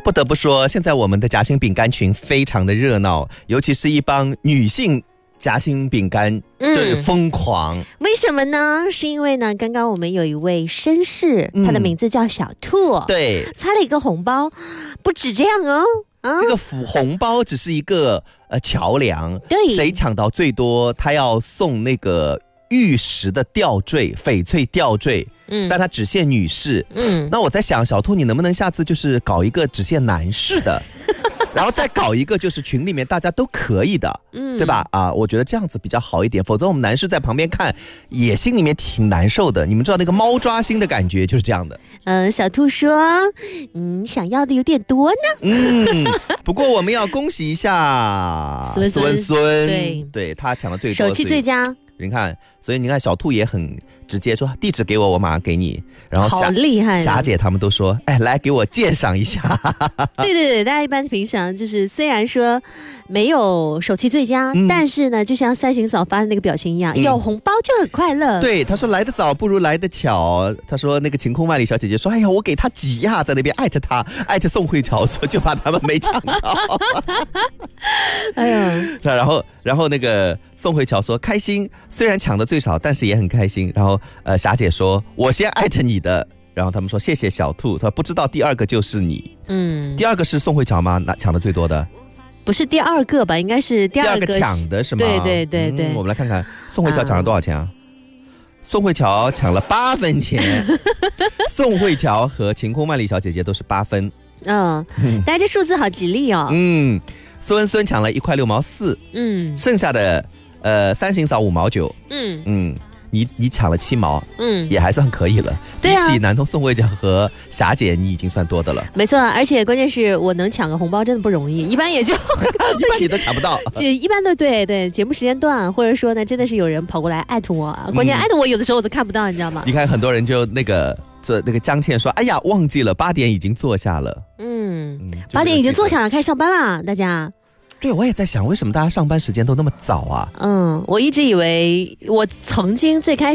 不得不说，现在我们的夹心饼干群非常的热闹，尤其是一帮女性夹心饼干就是疯狂。 为什么呢？是因为呢，刚刚我们有一位绅士，他的名字叫小兔， 对， 发了一个红包。不止这样哦， 这个红包只是一个桥梁， 对， 谁抢到最多，他要送那个玉石的吊坠，翡翠吊坠。但它只限女士。那我在想，小兔你能不能下次就是搞一个只限男士的，然后再搞一个就是群里面大家都可以的，对吧？我觉得这样子比较好一点，否则我们男士在旁边看也心里面挺难受的。你们知道那个猫抓心的感觉就是这样的。 小兔说，想要的有点多呢。 不过我们要恭喜一下孙，对他抢了最多， 手气最佳。 你看，所以你看小兔也很直接说地址给我马上给你。然后好厉害， 霞姐他们都说，哎，来给我鉴赏一下。 对，大家一般平常就是虽然说没有手气最佳，但是呢，就像三行嫂发的那个表情一样，有红包就很快乐。 对，他说来得早不如来得巧。他说那个晴空万里小姐姐说，哎呀，我给他挤呀，在那边艾特他，艾特宋慧乔说就怕他们没抢到。 哎呀， 然后那个宋慧乔说开心，虽然抢的最少，但是也很开心。然后霞姐说我先艾特你的，然后他们说谢谢小兔，他不知道第二个就是你。第二个是宋慧乔吗？抢的最多的不是第二个吧，应该是第二个抢的是吗？ 对， 我们来看看宋慧乔抢了多少钱啊？宋慧乔抢了8分钱。宋慧乔和晴空万里小姐姐都是8分。 大家这数字好吉利哦。 孙抢了1块6毛4。剩下的三行嫂5毛9。你抢了7毛，也还算可以了。对啊，比起南通宋慧乔和霞姐，你已经算多的了。 没错，而且关键是我能抢个红包真的不容易，一般也就一般你都抢不到。 一般都对节目时间段，或者说呢，真的是有人跑过来艾特我，关键艾特我有的时候我都看不到，你知道吗？ 你看很多人就那个江倩说，哎呀，忘记了8点已经坐下了。 8点已经坐下了，开始上班了，大家。 对，我也在想，为什么大家上班时间都那么早啊？ 我一直以为，我曾经最开始